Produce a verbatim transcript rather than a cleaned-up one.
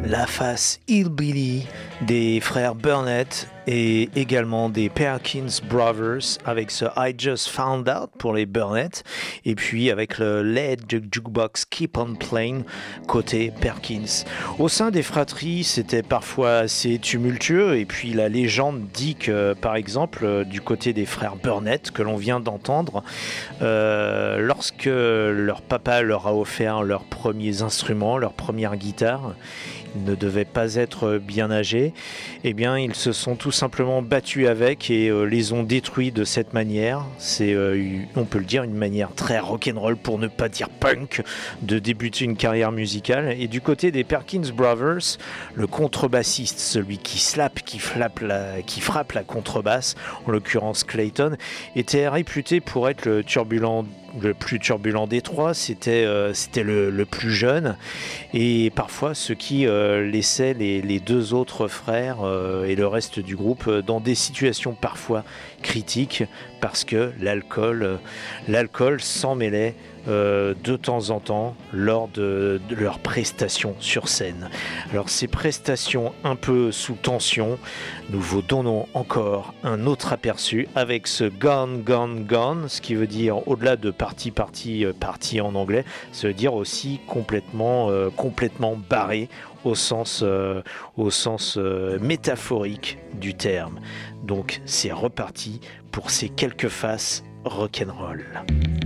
la face Hillbilly des frères Burnett et également des Perkins Brothers avec ce I Just Found Out pour les Burnett et puis avec le Let the Jukebox Keep on Playing côté Perkins. Au sein des fratries, c'était parfois assez tumultueux et puis la légende dit que par exemple du côté des frères Burnett que l'on vient d'entendre, euh, lorsque leur papa leur a offert leurs premiers instruments, leur première guitare, ils ne devaient pas être bien âgés, eh bien ils se sont tout simplement battus avec et euh, les ont détruits de cette manière. C'est, euh, on peut le dire, une manière très rock'n'roll pour ne pas dire punk de débuter une carrière musicale. Et du côté des Perkins Brothers, le contrebassiste, celui qui slappe, qui, flappe la, qui frappe la contrebasse, en l'occurrence Clayton, était réputé pour être le turbulent le plus turbulent des trois, c'était, euh, c'était le, le plus jeune et parfois ce qui euh, laissait les, les deux autres frères euh, et le reste du groupe dans des situations parfois critiques parce que l'alcool, euh, l'alcool s'en mêlait Euh, de temps en temps lors de, de leurs prestations sur scène. Alors ces prestations un peu sous tension, nous vous donnons encore un autre aperçu avec ce Gone Gone Gone, ce qui veut dire au-delà de parti parti parti en anglais, ça veut dire aussi complètement euh, complètement barré au sens euh, au sens euh, métaphorique du terme. Donc c'est reparti pour ces quelques faces rock'n'roll.